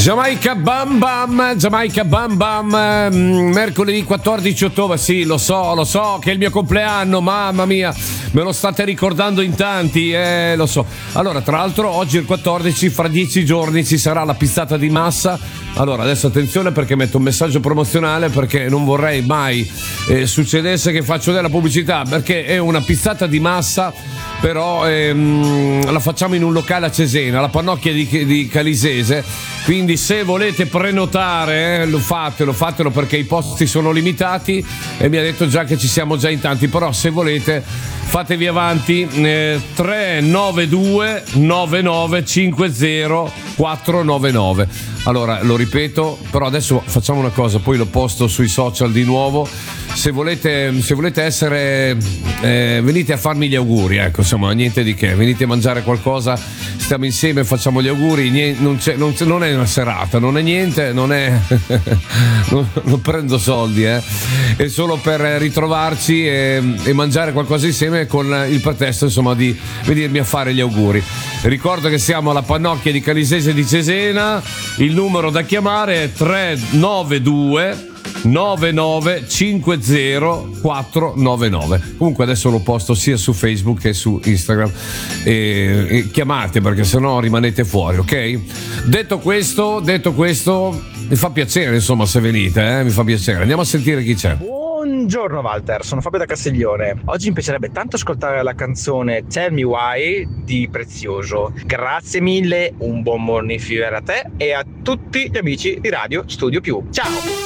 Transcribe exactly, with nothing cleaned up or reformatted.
Jamaica Bam Bam, Jamaica Bam Bam, mercoledì quattordici ottobre, sì, lo so, lo so che è il mio compleanno, mamma mia, me lo state ricordando in tanti, eh, lo so. Allora, tra l'altro, oggi è il quattordici, fra dieci giorni ci sarà la pizzata di massa. Allora, adesso attenzione perché metto un messaggio promozionale, perché non vorrei mai eh, succedesse che faccio della pubblicità, perché è una pizzata di massa, però ehm, la facciamo in un locale a Cesena, la Pannocchia di, di Calisese. Quindi se volete prenotare, eh, lo fatelo, fatelo perché i posti sono limitati e mi ha detto già che ci siamo già in tanti, però se volete fatevi avanti, eh, tre nove due nove nove cinque zero quattro nove nove. Allora lo ripeto, però adesso facciamo una cosa, poi lo posto sui social di nuovo. Se volete, se volete essere, eh, venite a farmi gli auguri, ecco, insomma, niente di che, venite a mangiare qualcosa, stiamo insieme, facciamo gli auguri, niente, non, c'è, non, c'è, non è una serata, non è niente, non è, non, non prendo soldi, eh, è solo per ritrovarci e, e mangiare qualcosa insieme con il pretesto, insomma, di venirmi a fare gli auguri. Ricordo che siamo alla Pannocchia di Calisese di Cesena, il numero da chiamare è tre nove due nove nove cinque zero quattro nove nove. Comunque adesso lo posto sia su Facebook che su Instagram e, e chiamate perché sennò rimanete fuori, ok? Detto questo, detto questo, mi fa piacere insomma se venite, eh? Mi fa piacere. Andiamo a sentire chi c'è. Buongiorno Walter, sono Fabio da Castiglione. Oggi mi piacerebbe tanto ascoltare la canzone Tell Me Why di Prezioso. Grazie mille, un buon morning fever a te e a tutti gli amici di Radio Studio Più. Ciao!